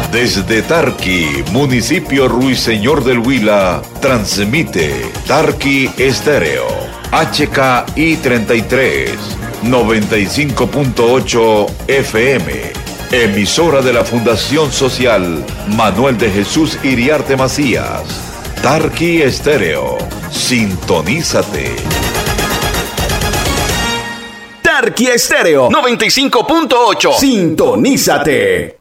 Desde Tarqui, municipio Ruiseñor del Huila, transmite Tarqui Estéreo, HKI 33, 95.8 FM, emisora de la Fundación Social Manuel de Jesús Iriarte Macías. Tarqui Estéreo, sintonízate. Tarqui Estéreo 95.8, sintonízate.